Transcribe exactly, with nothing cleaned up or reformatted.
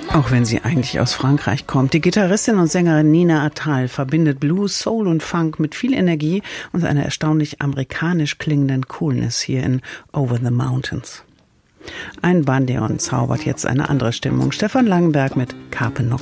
Auch wenn sie eigentlich aus Frankreich kommt. Die Gitarristin und Sängerin Nina Attal verbindet Blues, Soul und Funk mit viel Energie und einer erstaunlich amerikanisch klingenden Coolness hier in Over the Mountains. Ein Bandeon zaubert jetzt eine andere Stimmung. Stefan Langenberg mit Carpe Noctem.